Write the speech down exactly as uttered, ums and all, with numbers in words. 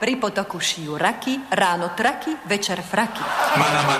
Pri potoku šijú raky, ráno traky, večer fraky. Mana, mana.